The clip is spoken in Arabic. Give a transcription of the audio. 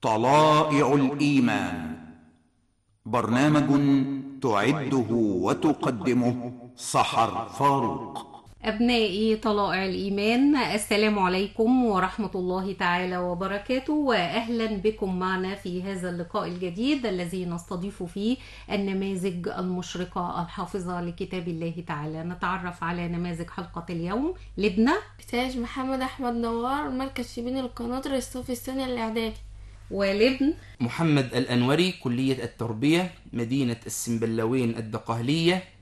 طلائع الإيمان، برنامج تعده وتقدمه سحر فاروق. أبنائي طلائع الإيمان، السلام عليكم ورحمة الله تعالى وبركاته، وأهلا بكم معنا في هذا اللقاء الجديد الذي نستضيف فيه النماذج المشرقة الحافظة لكتاب الله تعالى. نتعرف على نماذج حلقة اليوم. لبنى تاج محمد أحمد نوار، مركز شبين القناطر، الصف الثاني الإعدادي. ولبن محمد الأنوري، كلية التربية، مدينة السنبلاوين الدقهلية،